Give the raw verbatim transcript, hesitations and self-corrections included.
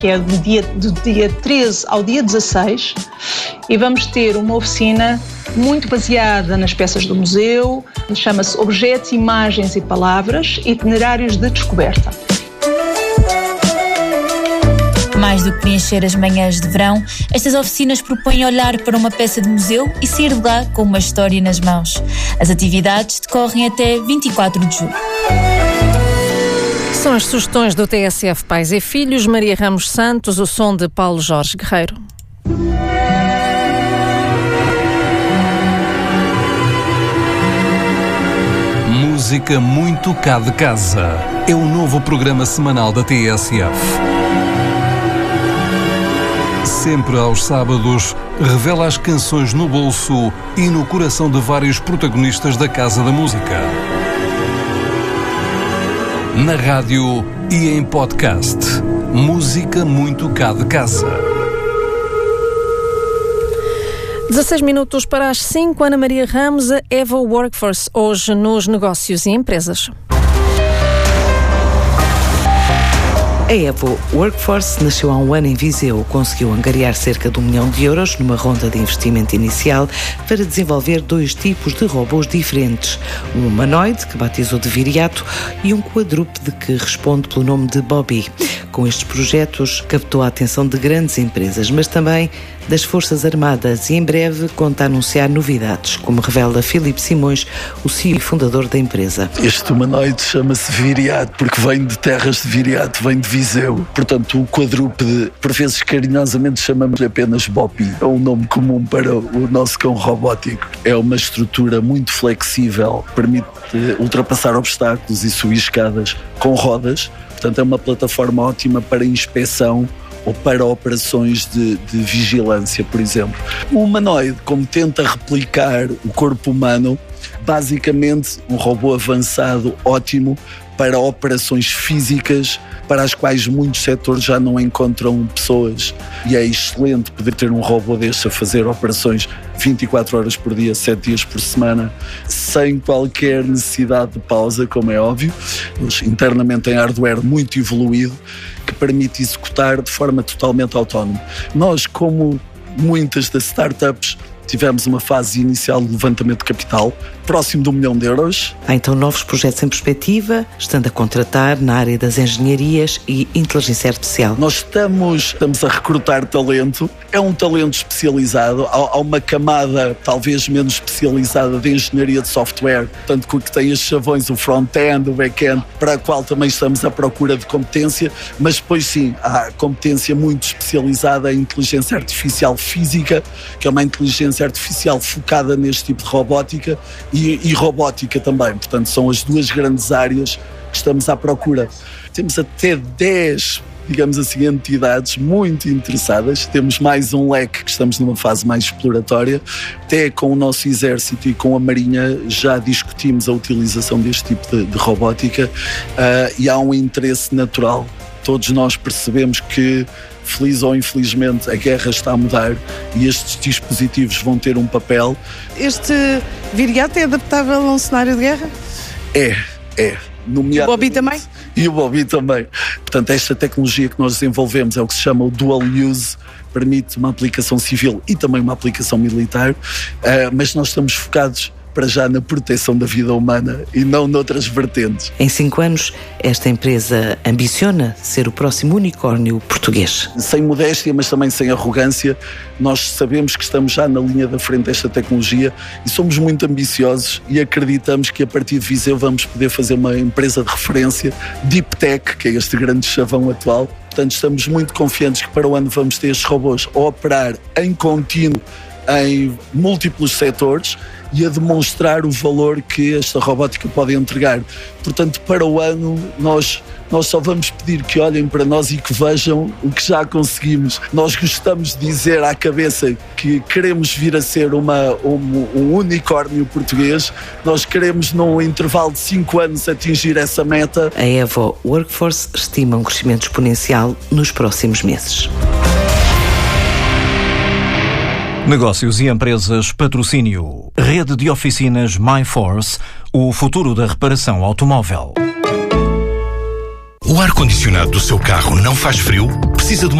que é do dia, do dia treze ao dia dezasseis, e vamos ter uma oficina muito baseada nas peças do museu, chama-se Objetos, Imagens e Palavras, Itinerários de Descoberta. Mais do que preencher as manhãs de verão, estas oficinas propõem olhar para uma peça de museu e sair de lá com uma história nas mãos. As atividades decorrem até vinte e quatro de julho. São as sugestões do T S F Pais e Filhos. Maria Ramos Santos, o som de Paulo Jorge Guerreiro. Música muito cá de casa. É o novo programa semanal da T S F. Sempre aos sábados, revela as canções no bolso e no coração de vários protagonistas da Casa da Música. Na rádio e em podcast. Música muito cá de casa. dezasseis minutos para as cinco. Ana Maria Ramos, a Evo Workforce, hoje nos Negócios e Empresas. A Evo Workforce nasceu há um ano em Viseu. Conseguiu angariar cerca de um milhão de euros numa ronda de investimento inicial para desenvolver dois tipos de robôs diferentes. Um humanoide, que batizou de Viriato, e um quadrúpede que responde pelo nome de Bobby. Com estes projetos, captou a atenção de grandes empresas, mas também das Forças Armadas, e em breve conta a anunciar novidades, como revela Filipe Simões, o C E O e fundador da empresa. Este humanoide chama-se Viriato, porque vem de terras de Viriato, vem de Viseu. Portanto, o quadrúpede, por vezes carinhosamente chamamos apenas Bobby. É um nome comum para o nosso cão robótico. É uma estrutura muito flexível, permite ultrapassar obstáculos e subir escadas com rodas. Portanto, é uma plataforma ótima para inspeção ou para operações de, de vigilância, por exemplo. O humanoide, como tenta replicar o corpo humano, basicamente um robô avançado ótimo para operações físicas para as quais muitos setores já não encontram pessoas. E é excelente poder ter um robô deste a fazer operações vinte e quatro horas por dia, sete dias por semana, sem qualquer necessidade de pausa, como é óbvio. Eles internamente têm hardware muito evoluído que permite executar de forma totalmente autónoma. Nós, como muitas das startups, tivemos uma fase inicial de levantamento de capital, próximo de um milhão de euros. Há então novos projetos em perspectiva, estando a contratar na área das engenharias e inteligência artificial. Nós estamos, estamos a recrutar talento. É um talento especializado. Há, há uma camada talvez menos especializada de engenharia de software, tanto que tem os chavões, o front-end, o back-end, para a qual também estamos à procura de competência, mas depois sim, há competência muito especializada em inteligência artificial física, que é uma inteligência artificial focada neste tipo de robótica, e, e robótica também. Portanto, são as duas grandes áreas que estamos à procura. Temos até dez, digamos assim, entidades muito interessadas. Temos mais um leque que estamos numa fase mais exploratória. Até com o nosso exército e com a Marinha já discutimos a utilização deste tipo de, de robótica, uh, e há um interesse natural. Todos nós percebemos que, feliz ou infelizmente, a guerra está a mudar e estes dispositivos vão ter um papel. Este Viriato é adaptável a um cenário de guerra? É, é. E o Bobby também? E o Bobby também. Portanto, esta tecnologia que nós desenvolvemos é o que se chama o Dual Use, permite uma aplicação civil e também uma aplicação militar, uh, mas nós estamos focados para já na proteção da vida humana e não noutras vertentes. Em cinco anos, esta empresa ambiciona ser o próximo unicórnio português. Sem modéstia, mas também sem arrogância, nós sabemos que estamos já na linha da frente desta tecnologia e somos muito ambiciosos e acreditamos que a partir de Viseu vamos poder fazer uma empresa de referência, Deep Tech, que é este grande chavão atual. Portanto, estamos muito confiantes que para o ano vamos ter estes robôs a operar em contínuo em múltiplos setores e a demonstrar o valor que esta robótica pode entregar. Portanto, para o ano, nós, nós só vamos pedir que olhem para nós e que vejam o que já conseguimos. Nós gostamos de dizer à cabeça que queremos vir a ser uma, um, um unicórnio português. Nós queremos, num intervalo de cinco anos, atingir essa meta. A Evo Workforce estima um crescimento exponencial nos próximos meses. Negócios e Empresas Patrocínio. Rede de oficinas MyForce, o futuro da reparação automóvel. O ar-condicionado do seu carro não faz frio? Precisa de uma